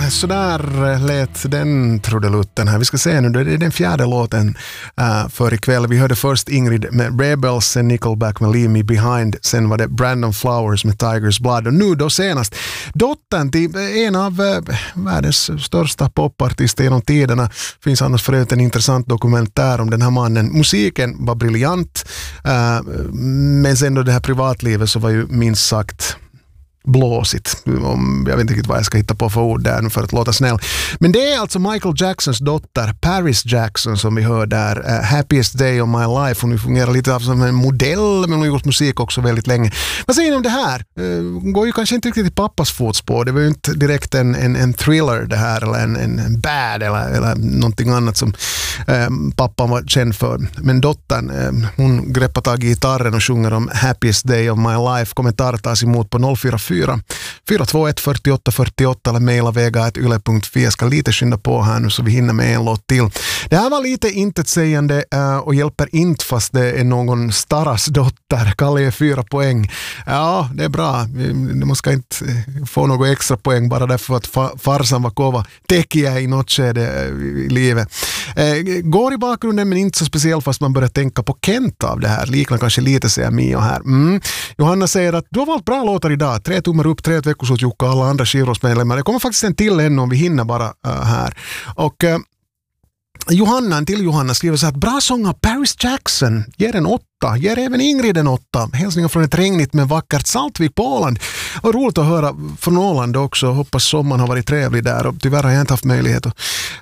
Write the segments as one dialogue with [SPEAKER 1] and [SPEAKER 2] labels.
[SPEAKER 1] sådär lät den trudelutten här. Vi ska se nu, det är den fjärde låten för ikväll. Vi hörde först Ingrid med Rebels, sen Nickelback med Leave Me Behind, sen var det Brandon Flowers med Tiger's Blood och nu då senast dottern till en av världens största popartister genom tiderna. Finns annars förut en intressant dokumentär om den här mannen. Musiken var briljant, men sen då det här privatlivet så var ju minst sagt blåsigt. Jag vet inte riktigt vad jag ska hitta på för ord där nu för att låta snäll. Men det är alltså Michael Jacksons dotter Paris Jackson som vi hör där. Happiest Day of My Life. Hon fungerar lite som en modell, men hon har gjort musik också väldigt länge. Vad säger ni om det här? Hon går ju kanske inte riktigt i pappas fotspår. Det var ju inte direkt en thriller det här, eller en bad eller någonting annat som pappan var känd för. Men dottern, hon greppar tag i gitarren och sjunger om Happiest Day of My Life. Kommentarer tas emot på 044 421 48 48 eller mejla vega@yle.fi. Jag ska lite skynda på här nu så vi hinner med en låt till. Det här var lite intetsägande och hjälper inte fast det är någon Staras dotter. Kalle är 4 poäng. Ja, det är bra. Man ska inte få något extra poäng bara därför att farsan var kova tekiä i något skede i livet. Går i bakgrunden men inte så speciellt fast man börjar tänka på Kent av det här. Liknar kanske lite säger Mio här. Johanna säger att du har valt bra låtar idag. 3 tummar upp, 3 veckor så Jukka alla andra skivrådsmedlemmar. Det kommer faktiskt en till ännu om vi hinner bara här. Och Johanna skriver så här: bra sång av Paris Jackson. Ger en 8. Ger även Ingrid en 8. Hälsningar från ett regnigt men vackert Saltvik på Åland. Och roligt att höra från Åland också. Hoppas sommaren har varit trevlig där. Och tyvärr har jag inte haft möjlighet att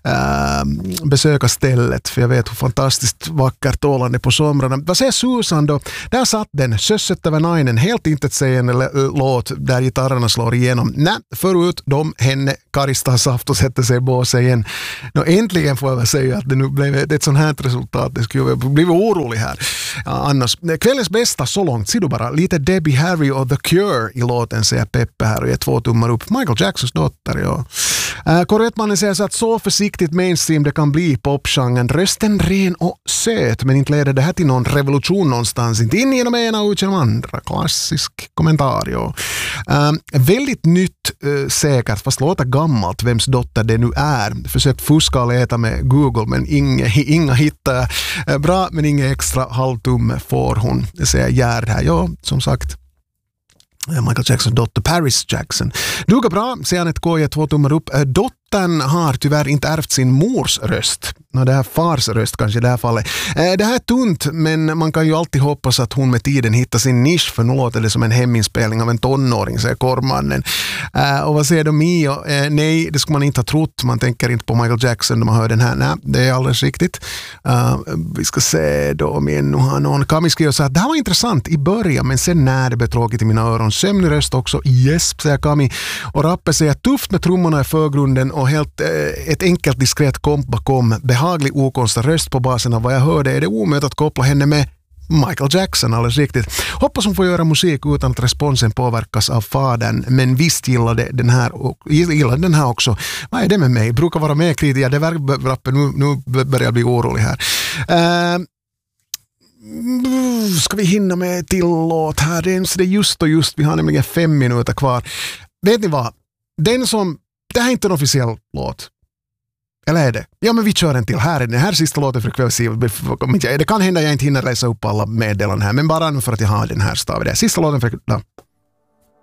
[SPEAKER 1] besöka stället. För jag vet hur fantastiskt vackert Åland är på somrarna. Vad säger Susan då? Där satt den. Sösset över nainen. Helt intetsägande låt där gitarrerna slår igenom. Nej, förut henne karistar saft och sätter sig i båset igen. Äntligen får jag väl säga att det nu blev ett sånt här resultat. Det skulle bli orolig här. Annars, kvällens bästa så långt, ser du bara lite Debbie Harry och The Cure i låten, säger Peppe här och ger 2 tummar upp. Michael Jacksons dotter, ja. Korrektmannen säger så att så försiktigt mainstream det kan bli i popgenren. Rösten ren och söt, men inte leder det här till någon revolution någonstans. Inte in genom ena och ut genom andra. Klassisk kommentar, ja. Väldigt nytt säkert, fast låter gammalt vems dotter det nu är. Försökt fuska och leta med Google, men inga hittar. Bra, men inga extra halvtumme får hon, säger Gerd här. Ja, som sagt. Michael Jackson dotter Paris Jackson. Duga bra, säger Anette K. 2 tummar upp. Dottern har tyvärr inte ärvt sin mors röst. Det här fars röst kanske i det här fallet. Det här är tunt, men man kan ju alltid hoppas att hon med tiden hittar sin nisch, för nu låter det som en heminspelning av en tonåring, säger Kormannen. Och vad säger då Mio? Nej, det ska man inte ha trott. Man tänker inte på Michael Jackson när man hör den här. Nej, det är alldeles riktigt. Vi ska se då om jag nu har någon. Kami skriver så här: det här var intressant i början, men sen när det blev tråkigt i mina öron. Sömnig röst också. Yes, säger Kami. Och Rappe säger tufft med trummorna i förgrunden och helt ett enkelt diskret komp bakom. Behaglig okonstig röst på basen av vad jag hörde. Är det omöjligt att koppla henne med Michael Jackson, alldeles riktigt. Hoppas hon får göra musik utan att responsen påverkas av fadern, men visst gillade den här också. Vad är det med mig? Brukar vara mer kritisk. Ja, det verkar nu börjar jag bli orolig här. Ska vi hinna med till låt här? Det är just. Vi har nämligen 5 minuter kvar. Vet ni vad? Det här är inte en officiell låt. Eller är det? Ja, men vi kör en till. Här är den här sista låten för kväll. Det kan hända jag inte hinner läsa upp alla meddelanden här, men bara nu för att jag har den här staven. Sista låten för